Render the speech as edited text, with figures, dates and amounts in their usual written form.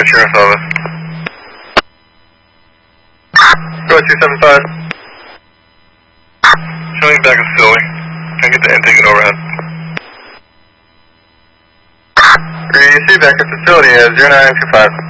insurance office. Go 275. Showing back at facility. Can I get the intake and overhead? Receive back at facility as 0925.